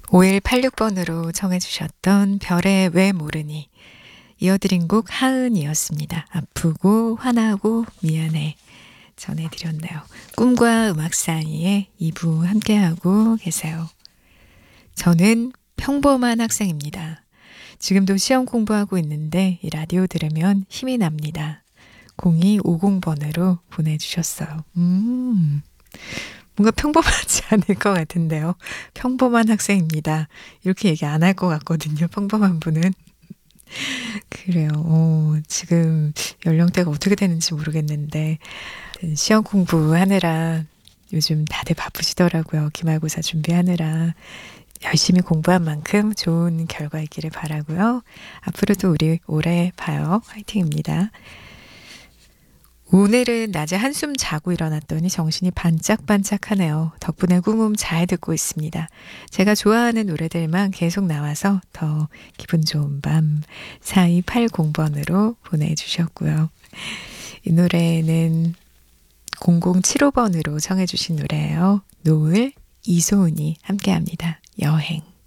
5186번으로 청해 주셨던 별의 왜 모르니 이어드린 곡 하은이었습니다. 아프고 화나고 미안해 전해드렸네요. 꿈과 음악 사이에 2부 함께하고 계세요. 저는 평범한 학생입니다. 지금도 시험 공부하고 있는데 이 라디오 들으면 힘이 납니다. 0250번으로 보내주셨어요. 뭔가 평범하지 않을 것 같은데요. 평범한 학생입니다. 이렇게 얘기 안 할 것 같거든요. 평범한 분은. 그래요. 지금 연령대가 어떻게 되는지 모르겠는데 시험 공부하느라 요즘 다들 바쁘시더라고요. 기말고사 준비하느라. 열심히 공부한 만큼 좋은 결과 있기를 바라고요. 앞으로도 우리 오래 봐요. 화이팅입니다. 오늘은 낮에 한숨 자고 일어났더니 정신이 반짝반짝하네요. 덕분에 꿈음 잘 듣고 있습니다. 제가 좋아하는 노래들만 계속 나와서 더 기분 좋은 밤 4280번으로 보내주셨고요. 이 노래는 0075번으로 청해 주신 노래예요. 노을, 이소은이 함께합니다. 여행.